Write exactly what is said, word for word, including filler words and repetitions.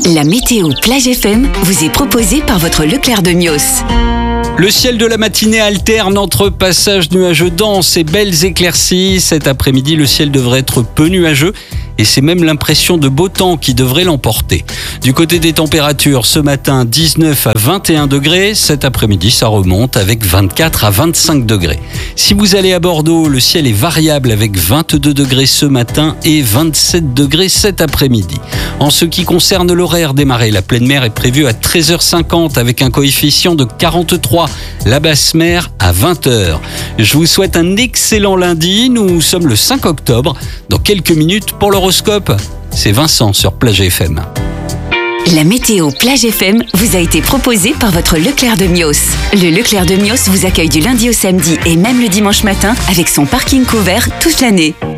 La météo Plage F M vous est proposée par votre Leclerc de Mios. Le ciel de la matinée alterne entre passages nuageux denses et belles éclaircies. Cet après-midi, le ciel devrait être peu nuageux et c'est même l'impression de beau temps qui devrait l'emporter. Du côté des températures, ce matin, dix-neuf à vingt et un degrés. Cet après-midi, ça remonte avec vingt-quatre à vingt-cinq degrés. Si vous allez à Bordeaux, le ciel est variable avec vingt-deux degrés ce matin et vingt-sept degrés cet après-midi. En ce qui concerne l'horaire des marées, la pleine mer est prévue à treize heures cinquante avec un coefficient de quarante-trois. La basse mer à vingt heures. Je vous souhaite un excellent lundi. Nous sommes le cinq octobre. Dans quelques minutes pour l'horoscope, c'est Vincent sur Plage F M. La météo Plage F M vous a été proposée par votre Leclerc de Mios. Le Leclerc de Mios vous accueille du lundi au samedi et même le dimanche matin avec son parking couvert toute l'année.